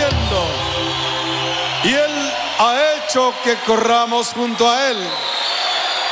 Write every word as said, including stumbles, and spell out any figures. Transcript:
corriendo. Y Él ha hecho que corramos junto a Él.